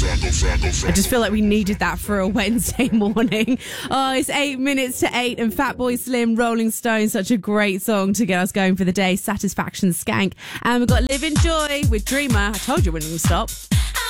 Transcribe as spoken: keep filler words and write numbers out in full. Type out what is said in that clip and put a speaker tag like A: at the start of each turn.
A: I just feel like we needed that for a Wednesday morning. Oh, it's eight minutes to eight, and Fatboy Slim, Rolling Stone, such a great song to get us going for the day. Satisfaction, Skank. And we've got Live in Joy with Dreamer. I told you we wouldn't stop.